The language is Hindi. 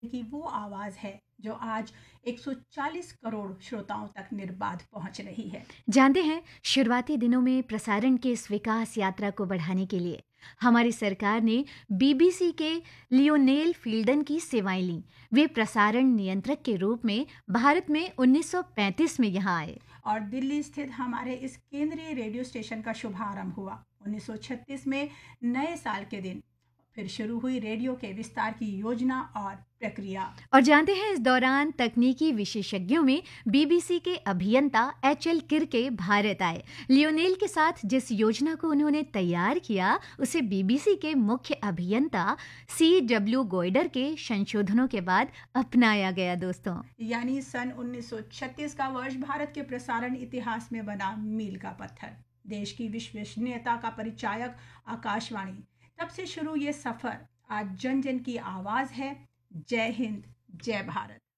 की वो आवाज है जो आज 140 करोड़ श्रोताओं तक निर्बाध पहुंच रही है। जानते हैं, शुरुआती दिनों में प्रसारण के इस विकास यात्रा को बढ़ाने के लिए हमारी सरकार ने बीबीसी के लियोनेल फील्डन की सेवाएं लीं। वे प्रसारण नियंत्रक के रूप में भारत में 1935 में यहाँ आए। और दिल्ली स्थित हमारे इस केंद्रीय रेडियो स्टेशन का शुभारंभ हुआ 1936 में। नए साल के दिन फिर शुरू हुई रेडियो के विस्तार की योजना और प्रक्रिया। और जानते हैं, इस दौरान तकनीकी विशेषज्ञों में बीबीसी के अभियंता एच.एल. किरके भारत आए। लियोनेल के साथ जिस योजना को उन्होंने तैयार किया, उसे बीबीसी के मुख्य अभियंता C.W. गोइडर के संशोधनों के बाद अपनाया गया। दोस्तों, यानी सन 1936 का वर्ष भारत के प्रसारण इतिहास में बना मील का पत्थर, देश की विश्वसनीयता का परिचायक आकाशवाणी। तब से शुरू ये सफर आज जन जन की आवाज है। जय हिंद, जय भारत।